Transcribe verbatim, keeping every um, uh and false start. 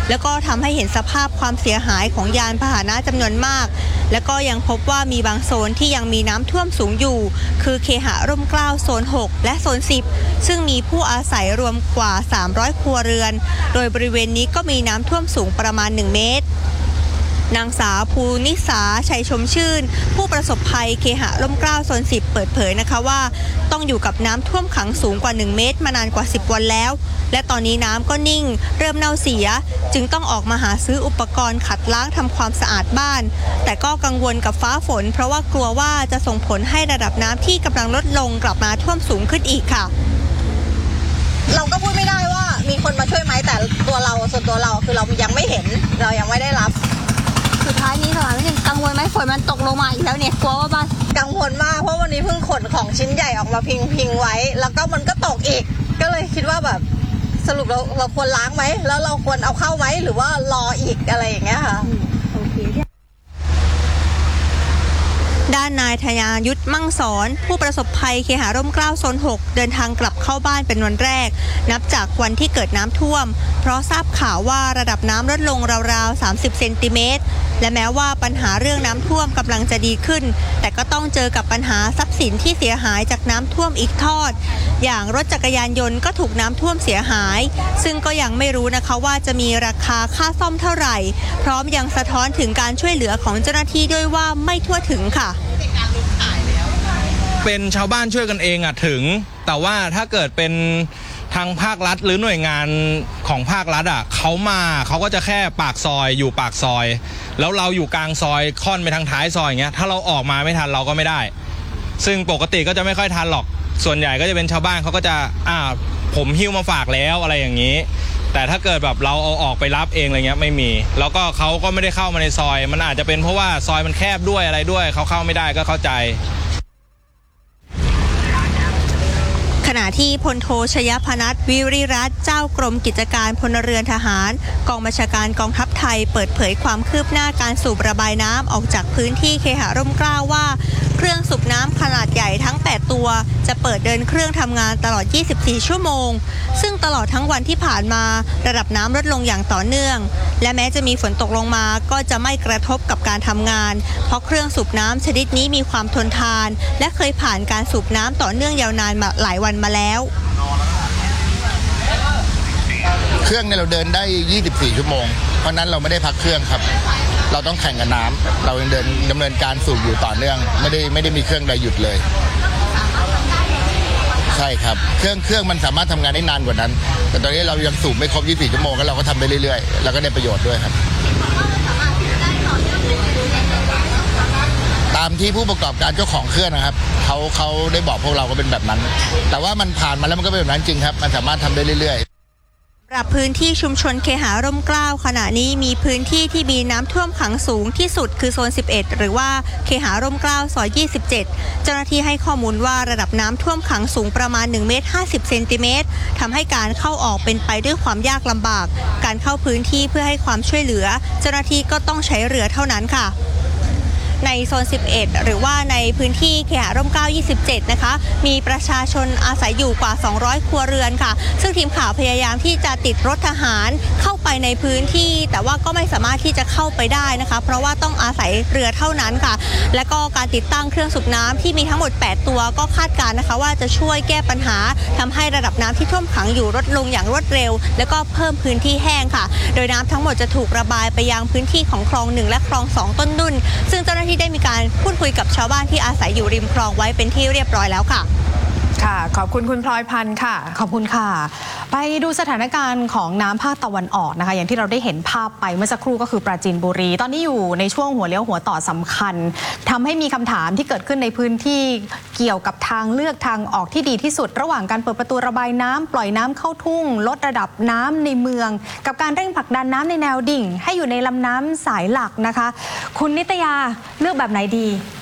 แล้วก็ทำให้เห็นสภาพความเสียหายของยานพาหนะจำนวนมากและก็ยังพบว่ามีบางโซนที่ยังมีน้ำท่วมสูงอยู่คือเคหะร่มเกล้าโซนหกและโซนสิบซึ่งมีผู้อาศัยรวมกว่าสามร้อยครัวเรือนโดยบริเวณนี้ก็มีน้ำท่วมสูงประมาณหนึ่งเมตรนางสาวภูนิสาชัยชมชื่นผู้ประสบภัยเคหะร่มเกล้าโซนสิบเปิดเผยนะคะว่าต้องอยู่กับน้ำท่วมขังสูงกว่าหนึ่งเมตรมานานกว่าสิบวันแล้วและตอนนี้น้ำก็นิ่งเริ่มเน่าเสียจึงต้องออกมาหาซื้ออุปกรณ์ขัดล้างทำความสะอาดบ้านแต่ก็กังวลกับฟ้าฝนเพราะว่ากลัวว่าจะส่งผลให้ระดับน้ำที่กำลังลดลงกลับมาท่วมสูงขึ้นอีกค่ะเราก็พูดไม่ได้ว่ามีคนมาช่วยไหมแต่ตัวเราส่วนตัวเราคือเรายังไม่เห็นเรายังไม่ได้รับสุดท้ายนี้สถานการณ์กังวลไหมฝนมันตกลงมาอีกแล้วเนี่ยกลัวว่าบ้านกังวลมากเพราะวันนี้เพิ่งขนของชิ้นใหญ่ออกมาพิงพิงไว้แล้วก็มันก็ตกอีกก็เลยคิดว่าแบบสรุปเราเราควรล้างไหมแล้วเราควรเอาเข้าไหมหรือว่ารออีกอะไรอย่างเงี้ยค่ะด้านนายธยายุทธมั่งสอนผู้ประสบภัยเคหะร่มเกล้าโซนหกเดินทางกลับเข้าบ้านเป็นวันแรกนับจากวันที่เกิดน้ำท่วมเพราะทราบข่าวว่าระดับน้ำลดลงราวๆสามสิบเซนติเมตรและแม้ว่าปัญหาเรื่องน้ำท่วมกำลังจะดีขึ้นแต่ก็ต้องเจอกับปัญหาทรัพย์สินที่เสียหายจากน้ำท่วมอีกทอดอย่างรถจักรยานยนต์ก็ถูกน้ำท่วมเสียหายซึ่งก็ยังไม่รู้นะคะว่าจะมีราคาค่าซ่อมเท่าไหร่พร้อมยังสะท้อนถึงการช่วยเหลือของเจ้าหน้าที่ด้วยว่าไม่ทั่วถึงค่ะเป็นชาวบ้านช่วยกันเองอ่ะถึงแต่ว่าถ้าเกิดเป็นทางภาครัฐหรือหน่วยงานของภาครัฐอ่ะเขามาเขาก็จะแค่ปากซอยอยู่ปากซอยแล้วเราอยู่กลางซอยค่อนไปทางท้ายซอยอย่างเงี้ยถ้าเราออกมาไม่ทันเราก็ไม่ได้ซึ่งปกติก็จะไม่ค่อยทันหรอกส่วนใหญ่ก็จะเป็นชาวบ้านเขาก็จะอ่าผมหิ้วมาฝากแล้วอะไรอย่างนี้แต่ถ้าเกิดแบบเราเอาออกไปรับเองอะไรเงี้ยไม่มีแล้วก็เขาก็ไม่ได้เข้ามาในซอยมันอาจจะเป็นเพราะว่าซอยมันแคบด้วยอะไรด้วยเขาเข้าไม่ได้ก็เข้าใจขณะที่พลโทชยพนัสวิริรัตน์เจ้ากรมกิจการพลเรือนทหารกองบัญชาการกองทัพไทยเปิดเผยความคืบหน้าการสูบระบายน้ำออกจากพื้นที่เคหะร่มเกล้าว่าเครื่องสูบน้ำขนาดใหญ่ทั้งแปดตัวจะเปิดเดินเครื่องทำงานตลอดยี่สิบสี่ชั่วโมงซึ่งตลอดทั้งวันที่ผ่านมาระดับน้ำลดลงอย่างต่อเนื่องและแม้จะมีฝนตกลงมาก็จะไม่กระทบกับการทำงานเพราะเครื่องสูบน้ำชนิดนี้มีความทนทานและเคยผ่านการสูบน้ำต่อเนื่องยาวนานมาหลายวันมาแล้วเครื่องเนี่ยเราเดินได้ยี่สิบสี่ชั่วโมงเพราะนั้นเราไม่ได้พักเครื่องครับเราต้องแข่งกับน้ำเรายังเดินดำเนินการสูบอยู่ต่อเนื่องไม่ได้ไม่ได้มีเครื่องใดหยุดเลยใช่ครับเครื่องเครื่องมันสามารถทำงานได้นานกว่านั้นแต่ตอนนี้เรายังสูบไม่ครบยี่สิบสี่ชั่วโมงแล้วเราก็ทำไปเรื่อยๆแล้วก็ได้ประโยชน์ด้วยครับตามที่ผู้ประกอบการเจ้าของเครื่องนะครับเขาเขาได้บอกพวกเราก็เป็นแบบนั้นแต่ว่ามันผ่านมาแล้วมันก็เป็นแบบนั้นจริงครับมันสามารถทำได้เรื่อยๆสำหรับพื้นที่ชุมชนเคหะร่มเกล้าขณะนี้มีพื้นที่ที่มีน้ำท่วมขังสูงที่สุดคือโซนสิบเอ็ดหรือว่าเคหะร่มเกล้าซอยยี่สิบเจ็ดเจ้าหน้าที่ให้ข้อมูลว่าระดับน้ำท่วมขังสูงประมาณหนึ่งเมตรห้าสิบเซนติเมตรทำให้การเข้าออกเป็นไปด้วยความยากลำบากการเข้าพื้นที่เพื่อให้ความช่วยเหลือเจ้าหน้าที่ก็ต้องใช้เรือเท่านั้นค่ะในโซนสิบเอ็ดหรือว่าในพื้นที่เคหะร่มเกล้ายี่สิบเจ็ดนะคะมีประชาชนอาศัยอยู่กว่าสองร้อยครัวเรือนค่ะซึ่งทีมข่าวพยายามที่จะติดรถทหารเข้าไปในพื้นที่แต่ว่าก็ไม่สามารถที่จะเข้าไปได้นะคะเพราะว่าต้องอาศัยเรือเท่านั้นค่ะและก็การติดตั้งเครื่องสูบน้ำที่มีทั้งหมดแปดตัวก็คาดการณ์นะคะว่าจะช่วยแก้ปัญหาทำให้ระดับน้ำที่ท่วมขังอยู่ลดลงอย่างรวดเร็วแล้วก็เพิ่มพื้นที่แห้งค่ะโดยน้ำทั้งหมดจะถูกระบายไปยังพื้นที่ของคลองหนึ่งและคลองสองต้นนุ่นซึ่งเจ้าหน้าที่ได้มีการพูดคุยกับชาวบ้านที่อาศัยอยู่ริมคลองไว้เป็นที่เรียบร้อยแล้วค่ะค่ะขอบคุณคุณพลอยพันธ์ค่ะขอบคุณค่ะไปดูสถานการณ์ของน้ำภาคตะวันออกนะคะอย่างที่เราได้เห็นภาพไปเมื่อสักครู่ก็คือปราจีนบุรีตอนนี้อยู่ในช่วงหัวเลี้ยวหัวต่อสำคัญทำให้มีคำถามที่เกิดขึ้นในพื้นที่เกี่ยวกับทางเลือกทางออกที่ดีที่สุดระหว่างการเปิดประตูระบายน้ำปล่อยน้ำเข้าทุ่งลดระดับน้ำในเมืองกับการเร่งผลักดันน้ำในแนวดิ่งให้อยู่ในลำน้ำสายหลักนะคะคุณนิตยาเลือกแบบไหนดี